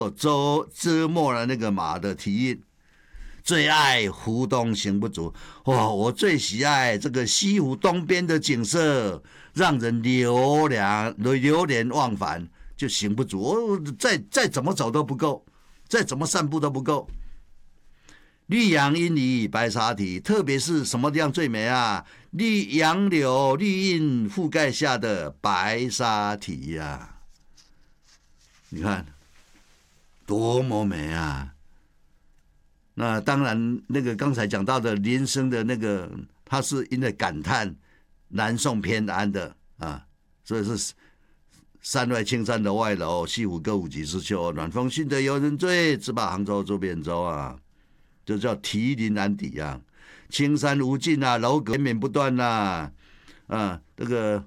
遮没了那个马的蹄印。最爱湖东行不足，哇！我最喜爱这个西湖东边的景色，让人流连忘返，就行不足。再怎么走都不够，再怎么散步都不够。绿杨阴里白沙堤，特别是什么地方最美啊？杨柳绿荫覆盖下的白沙堤呀，你看多么美啊！那当然，那个刚才讲到的林升的那个，他是因为感叹南宋偏安的啊，所以是山外青山楼外楼，西湖歌舞几时休？暖风熏得游人醉，只把杭州作汴州啊，就叫题临安邸啊。青山无尽啊，楼阁连绵不断啊，这个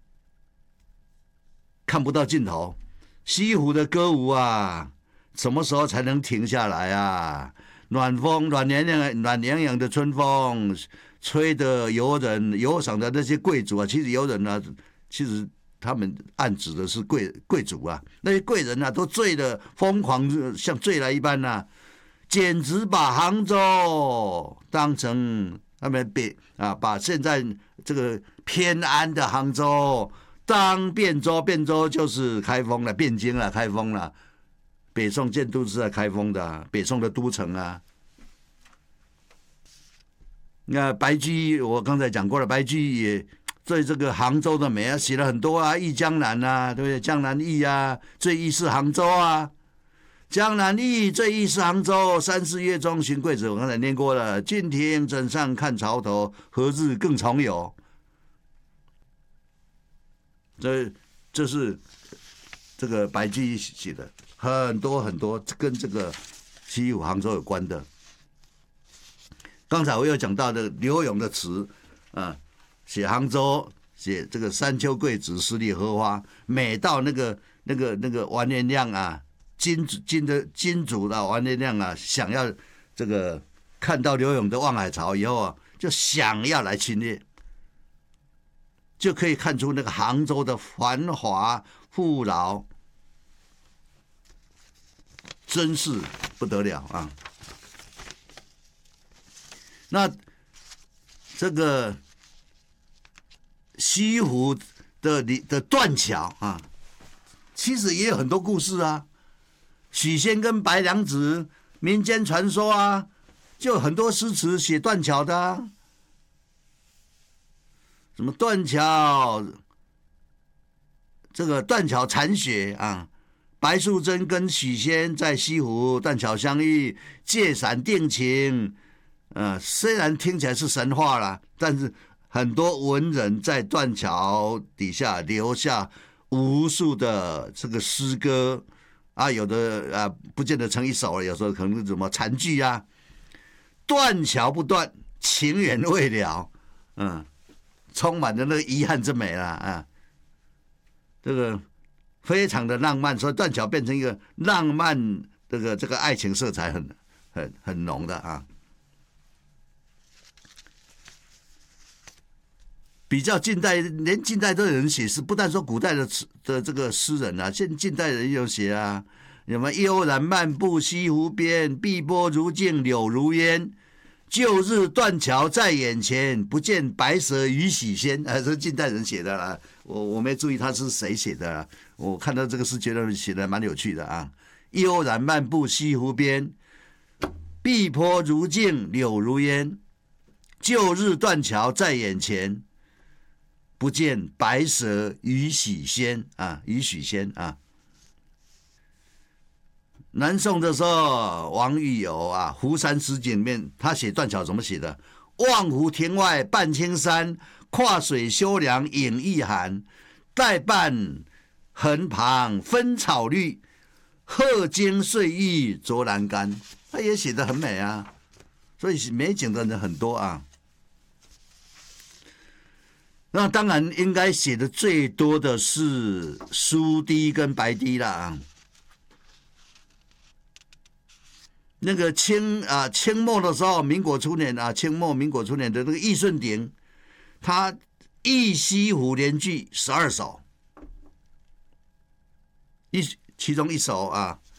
看不到尽头。西湖的歌舞啊，什么时候才能停下来啊？暖洋洋的春风，吹得游赏的那些贵族啊，其实游人啊，其实他们暗指的是贵族啊，那些贵人啊，都醉得疯狂，像醉来一般啊，简直把杭州当成他们把现在这个偏安的杭州当汴州，汴州就是开封了，汴京了，开封了。北宋建都是在开封的啊，北宋的都城啊。那白居易，我刚才讲过了，白居易也对这个杭州的美啊写了很多啊，《忆江南》啊，对不对？江南忆啊，最忆是杭州啊。江南忆，最忆是杭州。三四月中寻桂子，我刚才念过了。郡亭枕上看潮头，何日更重游？这是这个白居易写的。很多跟这个西湖杭州有关的。刚才我有讲到的柳永的词啊，写杭州，写这个山丘桂子，十里荷花，美到那个完颜亮啊，金主的完颜亮啊，想要这个看到柳永的《望海潮》以后啊，就想要来侵略，就可以看出那个杭州的繁华富饶。真是不得了啊！那这个西湖的断桥啊，其实也有很多故事啊。许仙跟白娘子，民间传说啊，就很多诗词写断桥的啊。什么断桥，这个断桥残雪啊。白素贞跟许仙在西湖断桥相遇，借伞定情。虽然听起来是神话啦，但是很多文人在断桥底下留下无数的这个诗歌啊，有的不见得成一首，有时候可能是什么残句啊。断桥不断，情缘未了，充满着那个遗憾之美啦啊，这个。非常的浪漫，所以断桥变成一个浪漫，这个爱情色彩很浓的啊。比较近代，连近代都有人写诗，不但说古代的这个诗人啊，近代人有写啊，什么悠然漫步西湖边，碧波如镜，柳如烟。旧日断桥在眼前，不见白蛇与许仙。这是近代人写的啦，我没注意他是谁写的啦。我看到这个诗，觉得写的蛮有趣的啊。悠然漫步西湖边，碧波如镜，柳如烟。旧日断桥在眼前，不见白蛇与许仙啊，与许仙啊。南宋的时候，王玉友啊，《湖山诗景》里面他写断桥怎么写的？望湖亭外半青山，跨水修梁影亦寒。代半横旁分草绿，鹤惊碎玉啄栏杆。他也写得很美啊，所以美景的人很多啊。那当然应该写的最多的是苏堤跟白堤啦啊。那个清末的时候，民国初年的那个易顺鼎，他忆西湖联句12首，其中一首啊，